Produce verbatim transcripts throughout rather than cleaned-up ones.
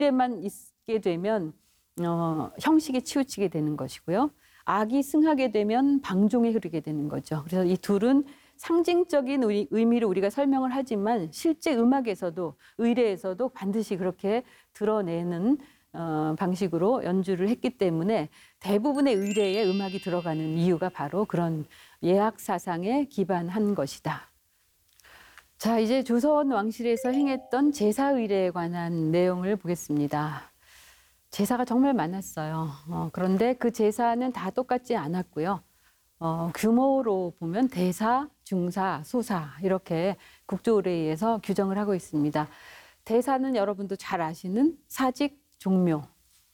의례만 있게 되면 어, 형식이 치우치게 되는 것이고요. 악이 승하게 되면 방종에 흐르게 되는 거죠. 그래서 이 둘은 상징적인 의, 의미로 우리가 설명을 하지만 실제 음악에서도 의례에서도 반드시 그렇게 드러내는 어, 방식으로 연주를 했기 때문에 대부분의 의례에 음악이 들어가는 이유가 바로 그런 예학 사상에 기반한 것이다. 자, 이제 조선 왕실에서 행했던 제사 의례에 관한 내용을 보겠습니다. 제사가 정말 많았어요. 어, 그런데 그 제사는 다 똑같지 않았고요. 어, 규모로 보면 대사, 중사, 소사 이렇게 국조의례에서 규정을 하고 있습니다. 대사는 여러분도 잘 아시는 사직, 종묘,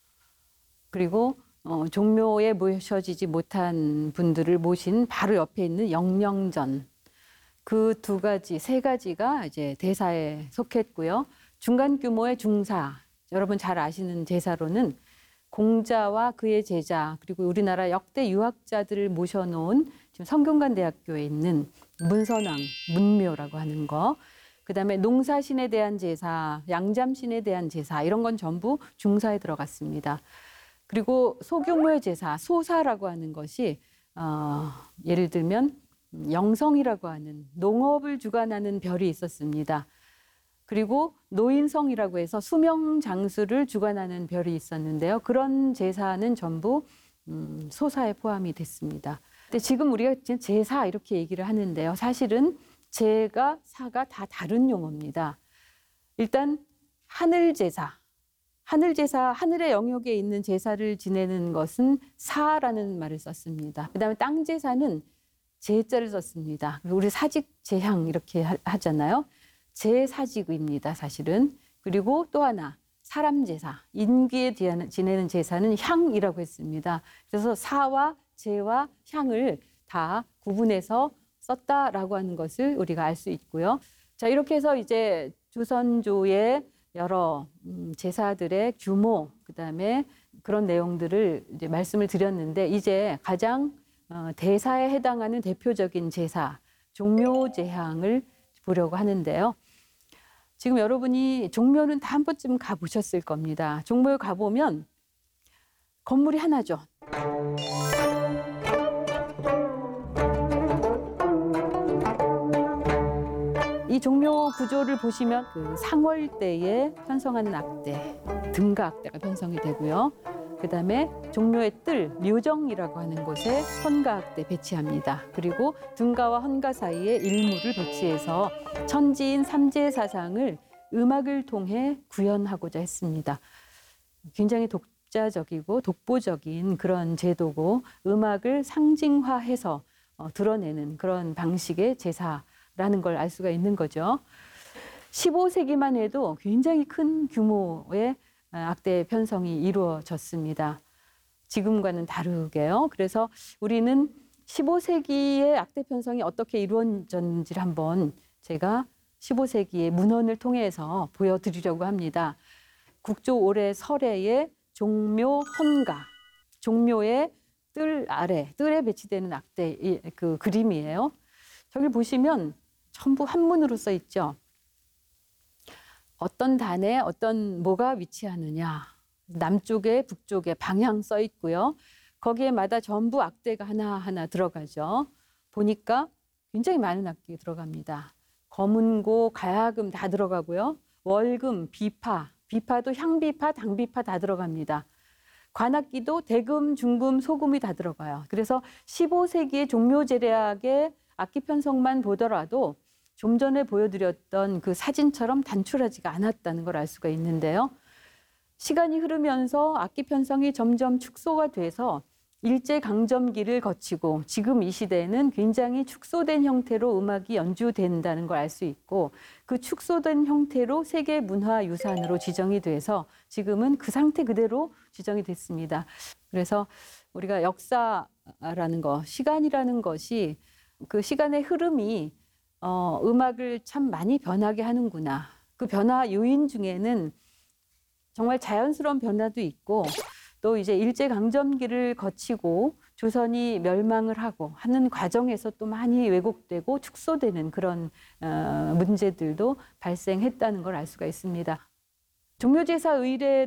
그리고 어, 종묘에 모셔지지 못한 분들을 모신 바로 옆에 있는 영령전, 그 두 가지, 세 가지가 이제 대사에 속했고요. 중간 규모의 중사, 여러분 잘 아시는 제사로는 공자와 그의 제자, 그리고 우리나라 역대 유학자들을 모셔놓은 지금 성균관대학교에 있는 문선왕, 문묘라고 하는 거, 그 다음에 농사신에 대한 제사, 양잠신에 대한 제사, 이런 건 전부 중사에 들어갔습니다. 그리고 소규모의 제사, 소사라고 하는 것이 어, 예를 들면 영성이라고 하는 농업을 주관하는 별이 있었습니다. 그리고 노인성이라고 해서 수명 장수를 주관하는 별이 있었는데요. 그런 제사는 전부 음, 소사에 포함이 됐습니다. 근데 지금 우리가 제사 이렇게 얘기를 하는데요. 사실은 제가 사가 다 다른 용어입니다. 일단 하늘 제사, 하늘 제사, 하늘의 영역에 있는 제사를 지내는 것은 사라는 말을 썼습니다. 그다음에 땅 제사는 제자를 썼습니다. 우리 사직 제향 이렇게 하, 하잖아요. 제사직입니다, 사실은. 그리고 또 하나, 사람 제사, 인귀에 지내는 제사는 향이라고 했습니다. 그래서 사와 제와 향을 다 구분해서 썼다라고 하는 것을 우리가 알 수 있고요. 자, 이렇게 해서 이제 조선조의 여러 제사들의 규모, 그 다음에 그런 내용들을 이제 말씀을 드렸는데, 이제 가장 대사에 해당하는 대표적인 제사, 종묘제향을 보려고 하는데요. 지금 여러분이 종묘는 다 한 번쯤 가보셨을 겁니다. 종묘에 가보면 건물이 하나죠. 이 종묘 구조를 보시면 그 상월대에 편성하는 악대, 등가 악대가 편성이 되고요. 그 다음에 종묘의 뜰, 묘정이라고 하는 곳에 헌가 악대 배치합니다. 그리고 등가와 헌가 사이에 일무를 배치해서 천지인 삼재 사상을 음악을 통해 구현하고자 했습니다. 굉장히 독자적이고 독보적인 그런 제도고 음악을 상징화해서 어, 드러내는 그런 방식의 제사라는 걸 알 수가 있는 거죠. 십오 세기만 해도 굉장히 큰 규모의 악대 편성이 이루어졌습니다. 지금과는 다르게요. 그래서 우리는 십오 세기의 악대 편성이 어떻게 이루어졌는지를 한번 제가 십오 세기의 문헌을 통해서 보여드리려고 합니다. 국조 올해 설해의 종묘 헌가, 종묘의 뜰 아래, 뜰에 배치되는 악대 그 그림이에요. 저기 보시면 전부 한문으로 써 있죠. 어떤 단에 어떤 뭐가 위치하느냐, 남쪽에 북쪽에 방향 써 있고요. 거기에마다 전부 악대가 하나하나 들어가죠. 보니까 굉장히 많은 악기가 들어갑니다. 검은고, 가야금 다 들어가고요. 월금, 비파, 비파도 향비파, 당비파 다 들어갑니다. 관악기도 대금, 중금, 소금이 다 들어가요. 그래서 십오 세기의 종묘제례악의 악기 편성만 보더라도 좀 전에 보여드렸던 그 사진처럼 단출하지가 않았다는 걸 알 수가 있는데요. 시간이 흐르면서 악기 편성이 점점 축소가 돼서 일제강점기를 거치고 지금 이 시대에는 굉장히 축소된 형태로 음악이 연주된다는 걸 알 수 있고, 그 축소된 형태로 세계문화유산으로 지정이 돼서 지금은 그 상태 그대로 지정이 됐습니다. 그래서 우리가 역사라는 거, 시간이라는 것이 그 시간의 흐름이 어, 음악을 참 많이 변하게 하는구나. 그 변화 요인 중에는 정말 자연스러운 변화도 있고, 또 이제 일제강점기를 거치고 조선이 멸망을 하고 하는 과정에서 또 많이 왜곡되고 축소되는 그런 어, 문제들도 발생했다는 걸 알 수가 있습니다. 종묘제사 의례